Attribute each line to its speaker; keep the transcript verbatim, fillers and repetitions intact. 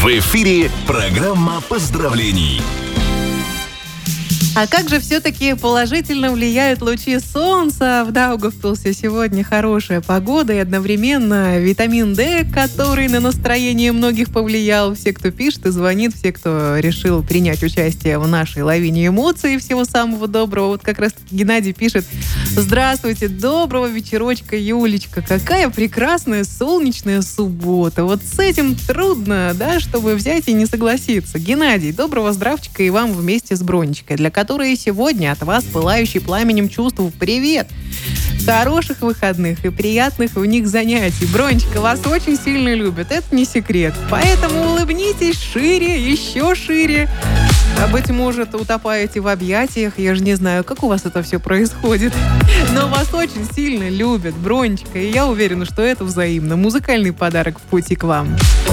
Speaker 1: В эфире программа поздравлений.
Speaker 2: А как же все-таки положительно влияют лучи солнца? В Даугавпилсе сегодня хорошая погода и одновременно витамин D, который на настроение многих повлиял. Все, кто пишет и звонит, все, кто решил принять участие в нашей лавине эмоций. Всего самого доброго. Вот как раз Геннадий пишет: здравствуйте, доброго вечерочка, Юлечка. Какая прекрасная солнечная суббота. Вот с этим трудно, да, чтобы взять и не согласиться. Геннадий, доброго здравчика и вам вместе с Бронечкой, для которые сегодня от вас, пылающий пламенем чувств, привет! Хороших выходных и приятных в них занятий. Бронечка вас очень сильно любит, это не секрет. Поэтому улыбнитесь шире, еще шире. А быть может, утопаете в объятиях. Я же не знаю, как у вас это все происходит. Но вас очень сильно любят, Бронечка. И я уверена, что это взаимно. Музыкальный подарок в пути к вам.